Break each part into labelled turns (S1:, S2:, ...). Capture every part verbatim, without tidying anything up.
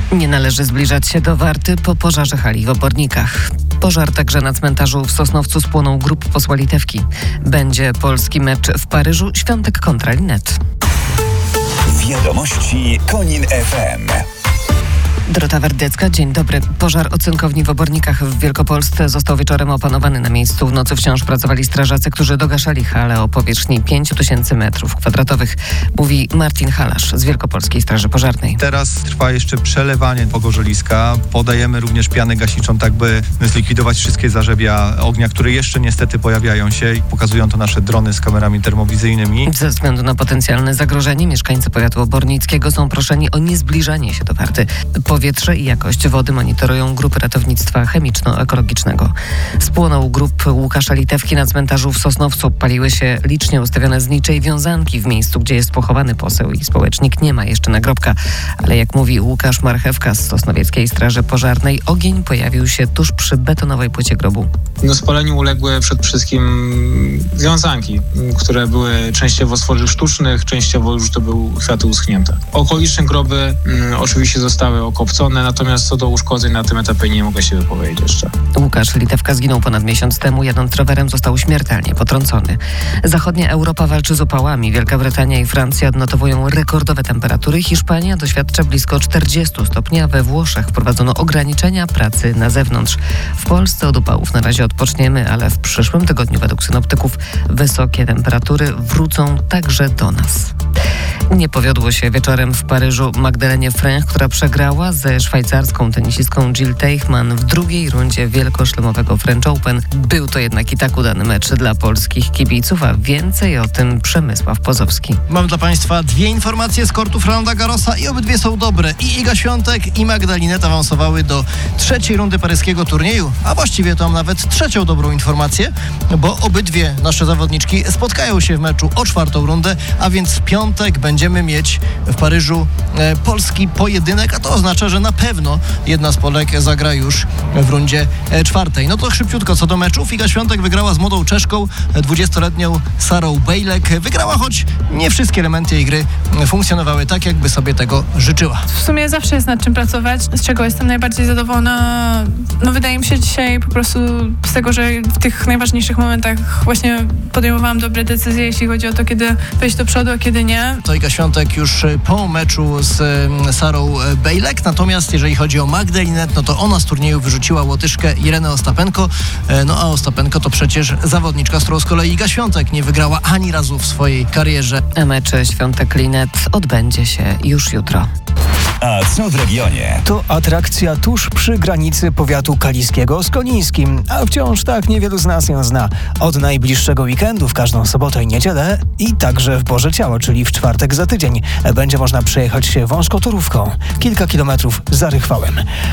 S1: Nie należy zbliżać się do Warty po pożarze hali w Obornikach. Pożar także na cmentarzu w Sosnowcu spłonął grób posła Litewki. Będzie polski mecz w Paryżu, Świątek kontra Linet.
S2: Wiadomości Konin F M.
S1: Dorota Wardecka, dzień dobry. Pożar ocynkowni w Obornikach w Wielkopolsce został wieczorem opanowany na miejscu. W nocy wciąż pracowali strażacy, którzy dogaszali halę o powierzchni pięć tysięcy metrów kwadratowych, mówi Martin Halasz z Wielkopolskiej Straży Pożarnej.
S3: Teraz trwa jeszcze przelewanie pogorzeliska. Podajemy również pianę gasiczą, tak by zlikwidować wszystkie zarzebia ognia, które jeszcze niestety pojawiają się i pokazują to nasze drony z kamerami termowizyjnymi.
S1: Ze względu na potencjalne zagrożenie mieszkańcy powiatu obornickiego są proszeni o niezbliżanie się do Warty. Powietrze i jakość wody monitorują grupy ratownictwa chemiczno-ekologicznego. Spłonął grób Łukasza Litewki na cmentarzu w Sosnowcu. Paliły się licznie ustawione znicze i wiązanki w miejscu, gdzie jest pochowany poseł i społecznik. Nie ma jeszcze nagrobka, ale jak mówi Łukasz Marchewka z Sosnowieckiej Straży Pożarnej, ogień pojawił się tuż przy betonowej płycie grobu.
S4: No, spaleniu uległy przede wszystkim wiązanki, które były częściowo z tworzyw sztucznych, częściowo już to były kwiaty uschnięte. Okoliczne groby mm, oczywiście zostały okopcone, natomiast co do uszkodzeń na tym etapie nie mogę się wypowiedzieć jeszcze.
S1: Łukasz Litewka zginął ponad miesiąc temu, jadąc rowerem został śmiertelnie potrącony. Zachodnia Europa walczy z upałami. Wielka Brytania i Francja odnotowują rekordowe temperatury. Hiszpania doświadcza blisko czterdziestu stopni, a we Włoszech wprowadzono ograniczenia pracy na zewnątrz. W Polsce od upałów na razie odpoczniemy, ale w przyszłym tygodniu według synoptyków wysokie temperatury wrócą także do nas. Nie powiodło się wieczorem w Paryżu Magdalenie Fręch, która przegrała ze szwajcarską tenisistką Jill Teichmann w drugiej rundzie wielkoszlemowego French Open. Był to jednak i tak udany mecz dla polskich kibiców, a więcej o tym Przemysław Pozowski.
S5: Mam dla Państwa dwie informacje z kortów Rolanda Garrosa i obydwie są dobre. I Iga Świątek i Magda Linette awansowały do trzeciej rundy paryskiego turnieju, a właściwie to mam nawet trzecią dobrą informację, bo obydwie nasze zawodniczki spotkają się w meczu o czwartą rundę, a więc w piątek będziemy mieć w Paryżu e, polski pojedynek, a to oznacza, że na pewno jedna z Polek zagra już w rundzie e, czwartej. No to szybciutko co do meczów. Iga Świątek wygrała z młodą Czeszką, dwudziestoletnią Sarą Bejlek. Wygrała, choć nie wszystkie elementy jej gry funkcjonowały tak, jakby sobie tego życzyła.
S6: W sumie zawsze jest nad czym pracować, z czego jestem najbardziej zadowolona. No wydaje mi się dzisiaj po prostu z tego, że w tych najważniejszych momentach właśnie podejmowałam dobre decyzje, jeśli chodzi o to, kiedy wejść do przodu, a kiedy nie.
S5: To Iga Świątek już po meczu z Sarą Bejlek, natomiast jeżeli chodzi o Magdę Linette, no to ona z turnieju wyrzuciła Łotyszkę Irenę Ostapenko, no a Ostapenko to przecież zawodniczka, z którą z kolei Iga Świątek nie wygrała ani razu w swojej karierze.
S1: A mecz Świątek-Linette odbędzie się już jutro.
S2: A co w regionie?
S7: To atrakcja tuż przy granicy powiatu kaliskiego z konińskim, a wciąż tak niewielu z nas ją zna. Od najbliższego weekendu w każdą sobotę i niedzielę i także w Boże Ciało, czyli w czwartek za tydzień, będzie można przejechać się wążkotorówką, kilka kilometrów za Rychwałem.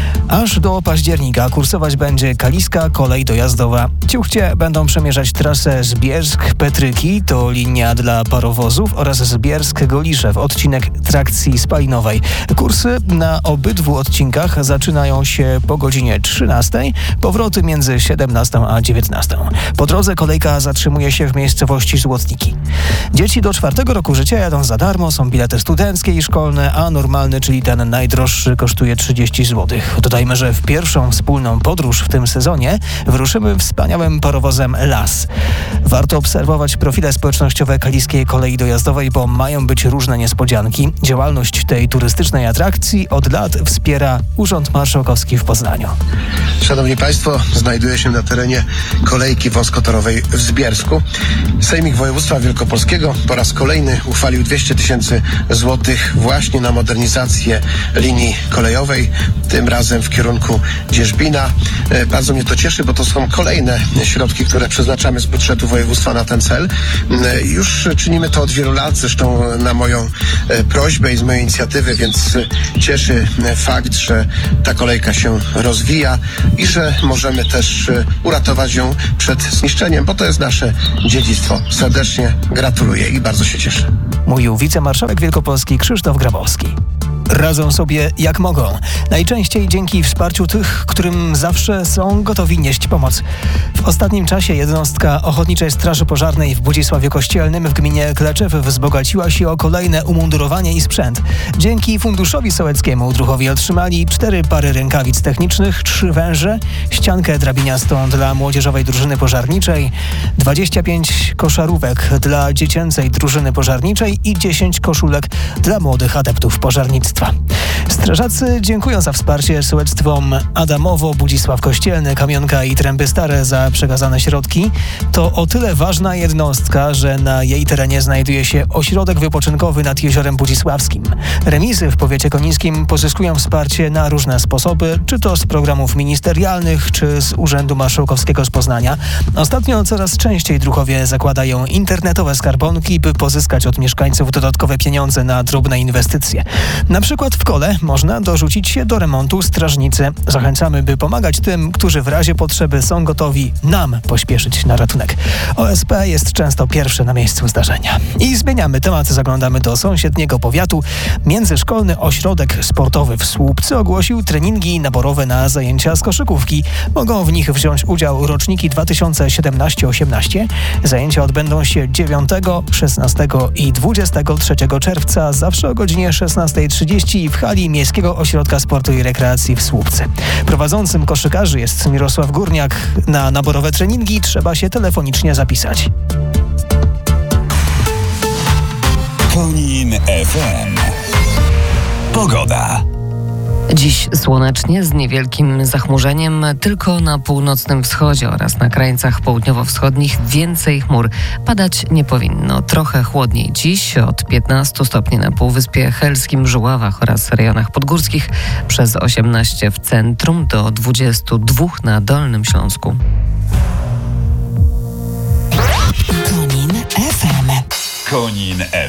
S7: Aż do października kursować będzie kaliska kolej dojazdowa. Ciuchcie będą przemierzać trasę Zbiersk-Petryki, to linia dla parowozów, oraz Zbiersk-Goliszew, odcinek trakcji spalinowej. Kursy na obydwu odcinkach zaczynają się po godzinie trzynastej, powroty między siedemnastą a dziewiętnastą. Po drodze kolejka zatrzymuje się w miejscowości Złotniki. Dzieci do czwartego roku życia jadą za darmo, są bilety studenckie i szkolne, a normalny, czyli ten najdroższy, kosztuje trzydzieści złotych. Dodajmy, że w pierwszą wspólną podróż w tym sezonie wyruszymy wspaniałym parowozem Las. Warto obserwować profile społecznościowe kaliskiej kolei dojazdowej, bo mają być różne niespodzianki. Działalność tej turystycznej atrakcji od lat wspiera Urząd Marszałkowski w Poznaniu.
S8: Szanowni Państwo, znajduję się na terenie kolejki wąskotorowej w Zbiersku. Sejmik Województwa Wielkopolskiego po raz kolejny uchwalił dwieście tysięcy złotych właśnie na modernizację linii kolejowej, tym razem w kierunku Dzierzbina. Bardzo mnie to cieszy, bo to są kolejne środki, które przeznaczamy z budżetu województwa na ten cel. Już czynimy to od wielu lat, zresztą na moją prośbę i z mojej inicjatywy, więc cieszy fakt, że ta kolejka się rozwija i że możemy też uratować ją przed zniszczeniem, bo to jest nasze dziedzictwo. Serdecznie gratuluję i bardzo się cieszę.
S7: Mówił wicemarszałek Wielkopolski Krzysztof Grabowski. radzą sobie jak mogą. Najczęściej dzięki wsparciu tych, którym zawsze są gotowi nieść pomoc. W ostatnim czasie jednostka Ochotniczej Straży Pożarnej w Budzisławiu Kościelnym w gminie Kleczew wzbogaciła się o kolejne umundurowanie i sprzęt. Dzięki Funduszowi Sołeckiemu druhowie otrzymali cztery pary rękawic technicznych, trzy węże, ściankę drabiniastą dla młodzieżowej drużyny pożarniczej, dwadzieścia pięć koszarówek dla dziecięcej drużyny pożarniczej i dziesięć koszulek dla młodych adeptów pożarnictwa. Strażacy dziękują za wsparcie sołectwom Adamowo, Budzisław Kościelny, Kamionka i Tręby Stare za przekazane środki. To o tyle ważna jednostka, że na jej terenie znajduje się ośrodek wypoczynkowy nad Jeziorem Budzisławskim. Remizy w powiecie konińskim pozyskują wsparcie na różne sposoby, czy to z programów ministerialnych, czy z Urzędu Marszałkowskiego z Poznania. Ostatnio coraz częściej druhowie zakładają internetowe skarbonki, by pozyskać od mieszkańców dodatkowe pieniądze na drobne inwestycje. Na przykład w Kole można dorzucić się do remontu strażnicy. Zachęcamy, by pomagać tym, którzy w razie potrzeby są gotowi nam pośpieszyć na ratunek. O S P jest często pierwsze na miejscu zdarzenia. I zmieniamy temat, zaglądamy do sąsiedniego powiatu. Międzyszkolny Ośrodek Sportowy w Słupcy ogłosił treningi naborowe na zajęcia z koszykówki. Mogą w nich wziąć udział roczniki dwa tysiące siedemnaście osiemnaście. Zajęcia odbędą się dziewiątego, szesnastego i dwudziestego trzeciego czerwca, zawsze o godzinie szesnastej trzydzieści w hali Miejskiego Ośrodka Sportu i Rekreacji w Słupcy. Prowadzącym koszykarzy jest Mirosław Górniak. Na naborowe treningi trzeba się telefonicznie zapisać.
S2: Konin F M. Pogoda.
S1: Dziś słonecznie z niewielkim zachmurzeniem, tylko na północnym wschodzie oraz na krańcach południowo-wschodnich więcej chmur. Padać nie powinno. Trochę chłodniej dziś, od piętnastu stopni na Półwyspie Helskim, Żuławach oraz rejonach podgórskich, przez osiemnaście w centrum do dwudziestu dwóch na Dolnym Śląsku.
S2: Konin F M. Konin F